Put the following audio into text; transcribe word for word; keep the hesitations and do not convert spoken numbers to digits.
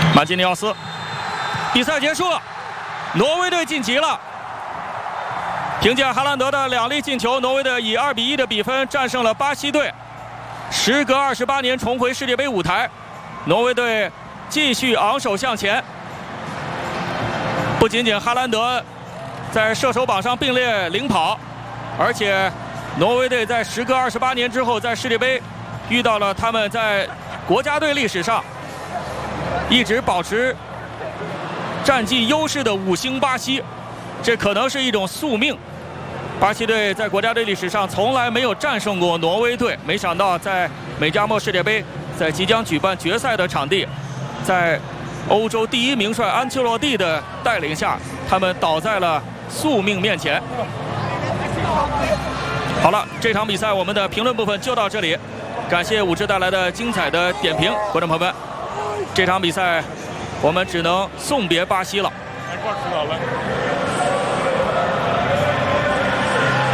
马基尼奥斯，比赛结束了，挪威队晋级了。凭借哈兰德的两粒进球，挪威队以二比一的比分战胜了巴西队，时隔二十八年重回世界杯舞台。挪威队继续昂首向前。不仅仅哈兰德在射手榜上并列领跑，而且挪威队在时隔二十八年之后，在世界杯遇到了他们在国家队历史上一直保持战绩优势的五星巴西，这可能是一种宿命。巴西队在国家队历史上从来没有战胜过挪威队，没想到在美加墨世界杯，在即将举办决赛的场地，在欧洲第一名帅安切洛蒂的带领下，他们倒在了宿命面前。好了，这场比赛我们的评论部分就到这里，感谢武志带来的精彩的点评，观众朋友们，这场比赛我们只能送别巴西了。